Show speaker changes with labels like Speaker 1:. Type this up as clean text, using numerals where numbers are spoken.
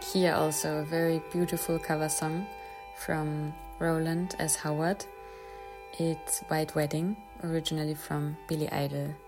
Speaker 1: Here also a very beautiful cover song from Roland S. Howard. It's White Wedding, originally from Billy Idol.